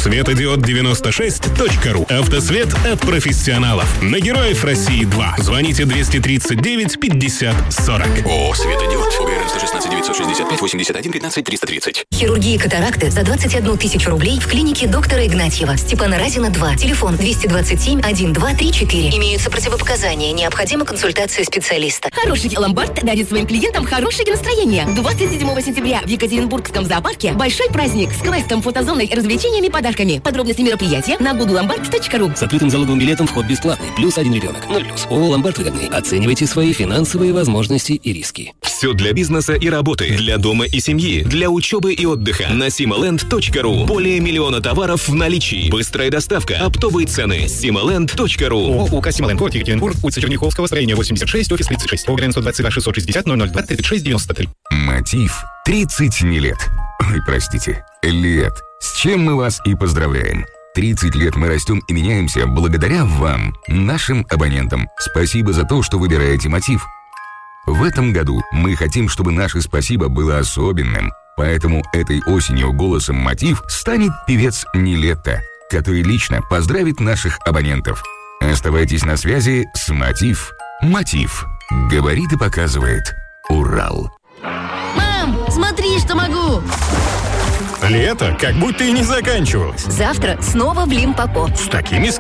Светодиод96.ру. Автосвет от профессионалов. На Героев России 2. Звоните 239 50 40. ООО «Светодиод». УГРН 116 965 81 15 330. Хирургия катаракты за 21 тысячу рублей в клинике доктора Игнатьева. Степана Разина 2. Телефон 227 1234. Имеются противопоказания. Необходима консультация специалиста. Хороший ломбард дарит своим клиентам хорошее настроение. 27 сентября в Екатеринбургском зоопарке большой праздник с квестом, фотозоной, развлечениями и подарками. Подробности мероприятия на budulomбард.ру. С открытым залоговым билетом вход бесплатный. Плюс 1 ребенок. 0+. ООО «Ломбард» выгодный. Оценивайте свои финансовые возможности и риски. Все для бизнеса и работы, для дома и семьи, для учебы и отдыха. На simaland.ru. Более миллиона товаров в наличии. Быстрая доставка, оптовые цены. simaland.ru. ООО «Сималенд», город Екатеринбург, улица Черняховского, строение 86, офис 36. ОГРН 122 660 002 36 93. Мотив 30 не лет. Ой, простите, лет. С чем мы вас и поздравляем. 30 лет мы растем и меняемся благодаря вам, нашим абонентам. Спасибо за то, что выбираете Мотив. В этом году мы хотим, чтобы наше спасибо было особенным. Поэтому этой осенью голосом Мотив станет певец Нилетто, который лично поздравит наших абонентов. Оставайтесь на связи с Мотив. Мотив. Говорит и показывает Урал. Мам, смотри, что могу! Лето как будто и не заканчивалось. Завтра снова в Лимпопо. С такими